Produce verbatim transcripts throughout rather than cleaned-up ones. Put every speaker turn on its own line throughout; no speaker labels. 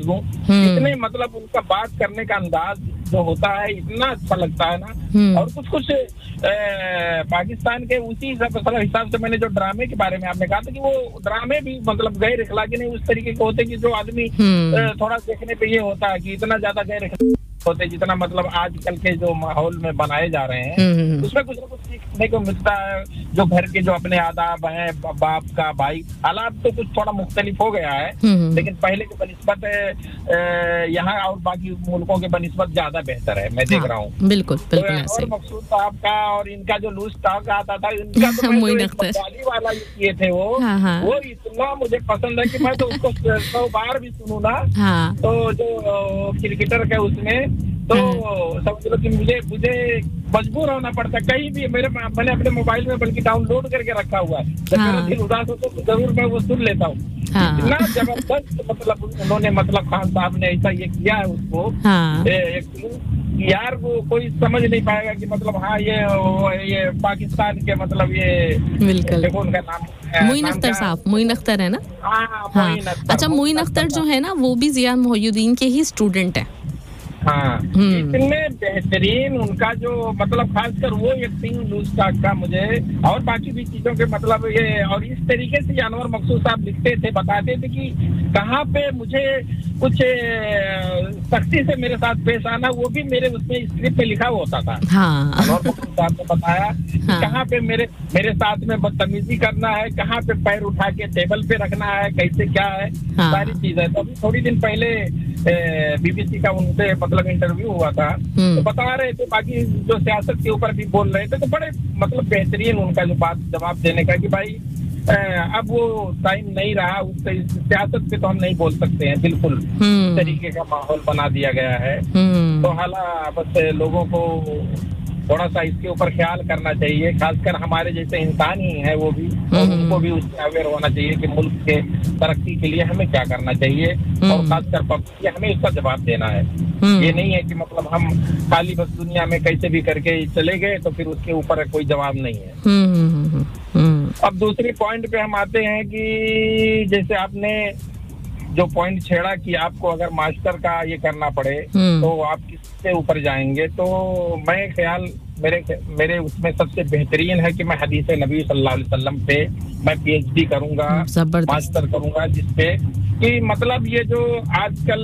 दूं। इतने मतलब उनका बात करने का अंदाज जो होता है इतना अच्छा लगता है ना। और कुछ कुछ पाकिस्तान के उसी हिसाब से मैंने जो ड्रामे के बारे में आपने कहा था कि वो ड्रामे भी मतलब गैर इखलाकी नहीं उस तरीके के होते कि जो आदमी थोड़ा देखने पे ये होता है कि इतना ज्यादा गैर इखलाकी होते जितना मतलब आजकल के जो माहौल में बनाए जा रहे हैं उसमें कुछ ना कुछ सीखने को मिलता है। जो घर के जो अपने आदाब हैं बाप का भाई हालात तो कुछ थोड़ा मुख्तलिफ हो गया है, लेकिन पहले के बनिस्बत यहाँ और बाकी मुल्कों के बनिस्बत ज्यादा बेहतर है मैं देख रहा हूँ।
बिल्कुल बिल्कुल ऐसे
ही। मकसूद साहब का और इनका जो लूज टॉक आता था इनका तो बंगाली वाला किए थे वो वो इतना मुझे पसंद है कि मैं तो उसको सौ बार भी सुनूं ना। तो जो क्रिकेटर का उसमें तो समझ लो कि मुझे मुझे मजबूर होना पड़ता कहीं भी मेरे मैंने अपने मोबाइल में बल्कि डाउनलोड करके रखा हुआ है। जब मेरा दिल उदास होता तो जरूर मैं वो सुन लेता हूँ। इतना जबरदस्त मतलब उन्होंने मतलब खान साहब ने ऐसा ये किया है उसको कि यार वो कोई समझ नहीं पाएगा कि मतलब हाँ ये ये पाकिस्तान के मतलब ये देखो उनका नाम
मोइन अख्तर साहब मोइन अख्तर है ना। हाँ अच्छा मोइन अख्तर जो है ना वो भी जिया मोहिउद्दीन के ही स्टूडेंट है।
हाँ इतने बेहतरीन उनका जो मतलब खासकर वो एक्टिंग लूज टॉक का मुझे और बाकी भी चीजों के मतलब ये और इस तरीके से अनवर मकसूद साहब लिखते थे बताते थे कि कहाँ पे मुझे कुछ सख्ती से मेरे साथ पेश आना वो भी मेरे उसमें स्क्रिप्ट में लिखा हुआ होता था।
हाँ।
अनवर मकसूद साहब ने बताया हाँ। कहाँ पे मेरे मेरे साथ में बदतमीजी करना है, कहाँ पे पैर उठा के टेबल पे रखना है, कैसे क्या है हाँ। सारी चीजें। तो अभी थोड़ी दिन पहले बीबीसी का उनसे मतलब इंटरव्यू हुआ था तो बता रहे थे बाकी जो सियासत के ऊपर भी बोल रहे थे तो बड़े मतलब बेहतरीन उनका जो बात जवाब देने का कि भाई अब वो टाइम नहीं रहा उस सियासत पे तो हम नहीं बोल सकते हैं बिल्कुल इस तरीके का माहौल बना दिया गया है। तो हालांकि बस लोगों को थोड़ा सा इसके ऊपर ख्याल करना चाहिए खासकर हमारे जैसे इंसान ही है वो भी और उनको भी उससे अवेयर होना चाहिए कि मुल्क के तरक्की के लिए हमें क्या करना चाहिए और खासकर पब्लिक हमें उसका जवाब देना है। ये नहीं है कि मतलब हम खाली बस दुनिया में कैसे भी करके चले गए तो फिर उसके ऊपर कोई जवाब नहीं है। अब दूसरी पॉइंट पे हम आते हैं कि जैसे आपने जो पॉइंट छेड़ा कि आपको अगर मास्टर का ये करना पड़े तो आप किससे ऊपर जाएंगे। तो मैं ख्याल मेरे मेरे उसमें सबसे बेहतरीन है कि मैं हदीस नबी सल्लल्लाहु अलैहि वसल्लम पे मैं पीएचडी करूंगा मास्टर करूंगा जिसपे कि मतलब ये जो आजकल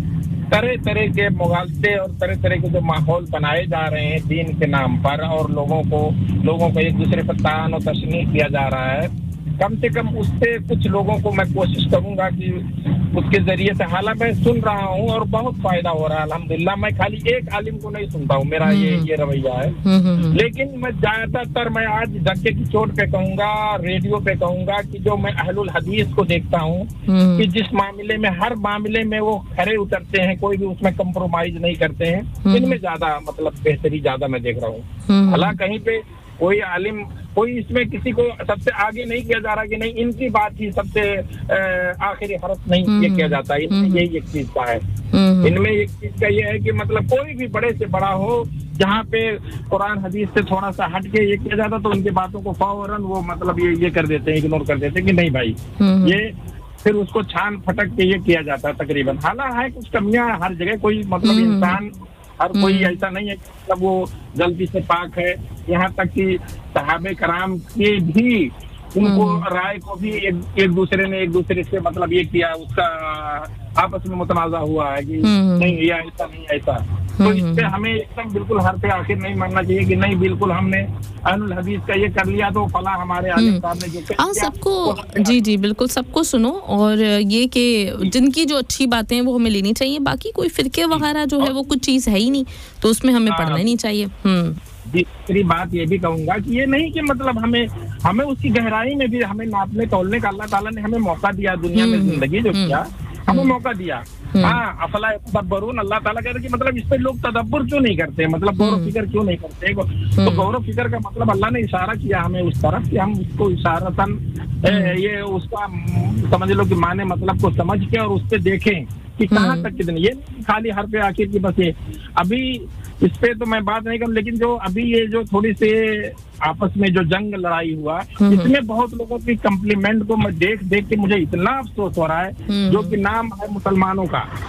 तरह तरह के मुगालते और तरह तरह के जो माहौल बनाए जा रहे हैं दीन के नाम पर और लोगों को लोगों को एक दूसरे पर तान और तशनीह किया जा रहा है कम से कम उससे कुछ लोगों को मैं कोशिश करूंगा कि उसके जरिए से हालांकि मैं सुन रहा हूँ और बहुत फायदा हो रहा है अल्हम्दुलिल्लाह। मैं खाली एक आलिम को नहीं सुनता हूँ मेरा ये ये रवैया है लेकिन मैं ज्यादातर मैं आज धक्के की चोट पे कहूंगा रेडियो पे कहूंगा कि जो मैं अहलुल हदीस को देखता हूँ कि जिस मामले में हर मामले में वो खड़े उतरते हैं कोई भी उसमें कंप्रोमाइज नहीं करते हैं इनमें ज्यादा मतलब बेहतरी ज्यादा मैं देख रहा हूँ। हालांकि कहीं पे कोई आलिम कोई इसमें किसी को सबसे आगे नहीं किया जा रहा कि नहीं इनकी बात ही सबसे आखिरी हरफ नहीं ये किया जाता है। इनमें यही एक चीज का है इनमें एक चीज का ये है कि मतलब कोई भी बड़े से बड़ा हो जहाँ पे कुरान हदीस से थोड़ा सा हट के ये किया जाता तो उनकी बातों को फौरन वो मतलब ये ये कर देते हैं इग्नोर कर देते हैं कि नहीं भाई ये फिर उसको छान फटक के ये किया जाता है तकरीबन। हालांकि है कुछ कमियां हर जगह कोई मतलब इंसान हर कोई ऐसा नहीं है मतलब वो गलती से पाक है। यहाँ तक कि सहाबे कराम के भी उनको राय को भी एक, एक दूसरे ने एक दूसरे से मतलब ये किया उसका आपस में मुतनाजा हुआ है कि नहीं ये ऐसा नहीं ऐसा। तो इससे हमें एकदम बिल्कुल हर पे आखिर नहीं मानना चाहिए कि नहीं बिल्कुल हमने अहलुल हदीस का ये कर लिया तो फला हमारे आलिम साहब ने जो
हाँ सबको जी जी बिल्कुल सबको सुनो और ये कि जिनकी जो अच्छी बातें हैं वो हमें लेनी चाहिए बाकी कोई फिरके वगैरह जो है वो कुछ चीज है ही नहीं तो उसमें हमें पढ़ना ही नहीं चाहिए।
दूसरी बात ये भी कहूंगा कि ये नहीं कि मतलब हमें हमें उसकी गहराई में भी हमें नापने तोलने का अल्लाह ताला ने हमें मौका दिया दुनिया में जिंदगी जो किया हमें मौका दिया। हाँ अफला तदब्बरून अल्लाह ताला कहते कि मतलब इस पे लोग तदब्बुर क्यों नहीं करते मतलब गौरव फिक्र क्यों नहीं करते। तो गौरव फिक्र का मतलब अल्लाह ने इशारा किया हमें उस तरफ कि हम उसको इशारतन ये उसका समझ लो कि माने मतलब को समझ के और उस पे देखें कि कहाँ तक कितने ये खाली हर पे आखिर की बस ये अभी इस पे तो मैं बात नहीं करूँ लेकिन जो अभी ये जो थोड़ी सी आपस में जो जंग लड़ाई हुआ इसमें बहुत लोगों की कम्प्लीमेंट को मैं देख देख के मुझे इतना अफसोस हो रहा है जो कि नाम है मुसलमानों का